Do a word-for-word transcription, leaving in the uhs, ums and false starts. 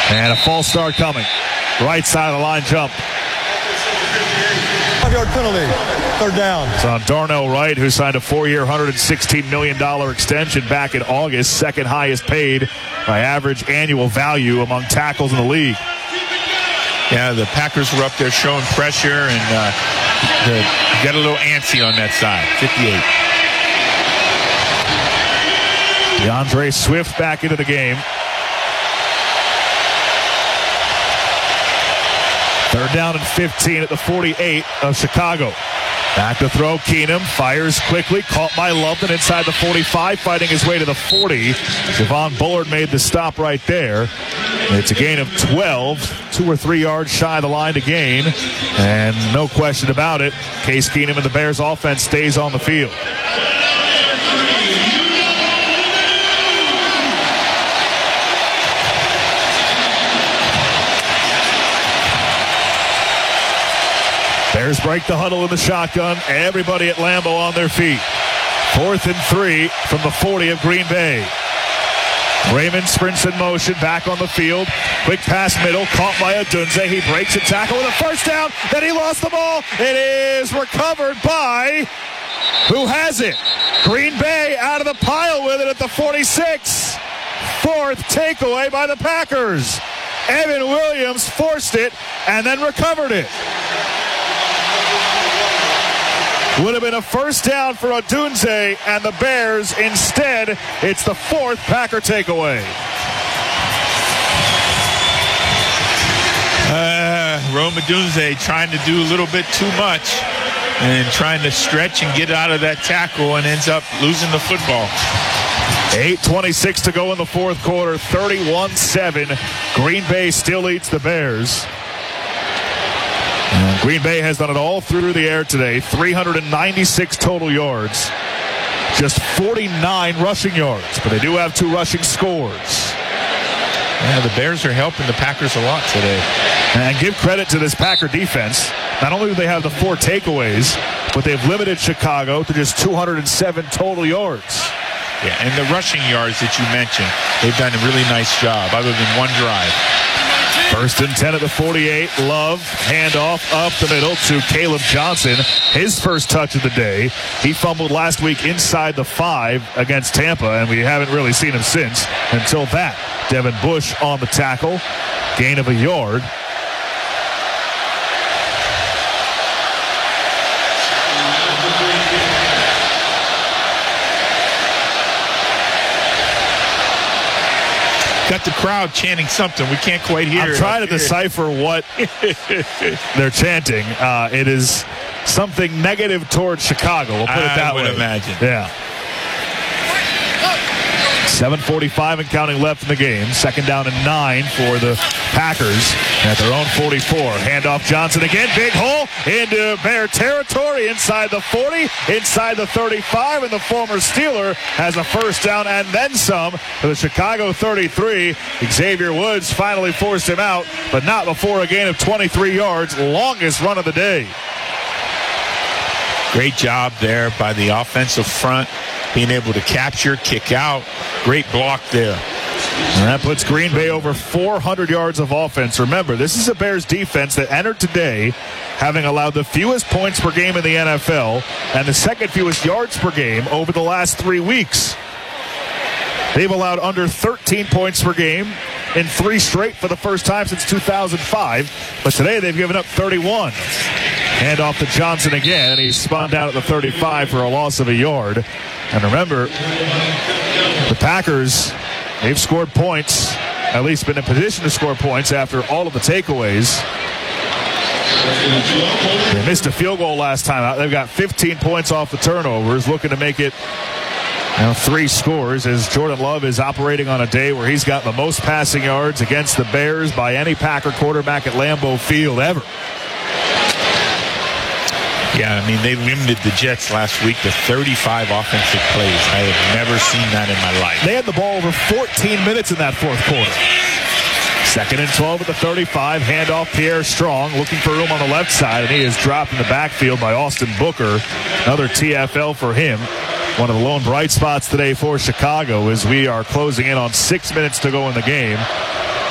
And a false start coming. Right side of the line jump. Five-yard penalty. Third down. It's on Darnell Wright, who signed a four-year, one hundred sixteen million dollars extension back in August, second highest paid by average annual value among tackles in the league. Yeah, the Packers were up there showing pressure and uh, the, got a little antsy on that side. fifty-eight. DeAndre Swift back into the game. Third down and fifteen at the forty-eight of Chicago. Back to throw. Keenum fires quickly. Caught by Lupton inside the forty-five, fighting his way to the forty. Javon Bullard made the stop right there. It's a gain of twelve, two or three yards shy of the line to gain. And no question about it, Case Keenum and the Bears offense stays on the field. Bears break the huddle in the shotgun. Everybody at Lambeau on their feet. Fourth and three from the forty of Green Bay. Raymond sprints in motion, back on the field. Quick pass middle, caught by Odunze. He breaks a tackle with a first down. Then he lost the ball. It is recovered by, who has it? Green Bay out of the pile with it at the forty-six. Fourth takeaway by the Packers. Evan Williams forced it and then recovered it. Would have been a first down for Odunze and the Bears. Instead, it's the fourth Packer takeaway. Uh, Rome Odunze trying to do a little bit too much and trying to stretch and get out of that tackle and ends up losing the football. eight twenty-six to go in the fourth quarter, thirty-one seven. Green Bay still leads the Bears. And Green Bay has done it all through the air today. three hundred ninety-six total yards. Just forty-nine rushing yards. But they do have two rushing scores. Yeah, the Bears are helping the Packers a lot today. And give credit to this Packer defense. Not only do they have the four takeaways, but they've limited Chicago to just two hundred seven total yards. Yeah, and the rushing yards that you mentioned, they've done a really nice job other than one drive. First and ten at the forty-eight. Love, handoff up the middle to Caleb Johnson. His first touch of the day. He fumbled last week inside the five against Tampa, and we haven't really seen him since until that. Devin Bush on the tackle. Gain of a yard. Got the crowd chanting something. We can't quite hear it. I'm trying to decipher what they're chanting. Uh, it is something negative towards Chicago. We'll put it that I would way. imagine. Yeah. seven forty-five and counting left in the game. Second down and nine for the Packers at their own forty-four. Handoff Johnson again. Big hole into Bear territory inside the forty, inside the thirty-five, and the former Steeler has a first down and then some for the Chicago thirty-three. Xavier Woods finally forced him out, but not before a gain of twenty-three yards. Longest run of the day. Great job there by the offensive front, being able to capture, kick out. Great block there. And that puts Green Bay over four hundred yards of offense. Remember, this is a Bears defense that entered today having allowed the fewest points per game in the N F L and the second fewest yards per game over the last three weeks. They've allowed under thirteen points per game in three straight for the first time since two thousand five. But today they've given up thirty-one. Hand off to Johnson again, and he's spun down at the thirty-five for a loss of a yard. And remember, the Packers, they've scored points, at least been in position to score points after all of the takeaways. They missed a field goal last time out. They've got fifteen points off the turnovers, looking to make it you know, three scores as Jordan Love is operating on a day where he's got the most passing yards against the Bears by any Packer quarterback at Lambeau Field ever. Yeah, I mean, they limited the Jets last week to thirty-five offensive plays. I have never seen that in my life. They had the ball over fourteen minutes in that fourth quarter. Second and twelve at the thirty-five. Handoff Pierre Strong looking for room on the left side, and he is dropped in the backfield by Austin Booker. Another T F L for him. One of the lone bright spots today for Chicago as we are closing in on six minutes to go in the game.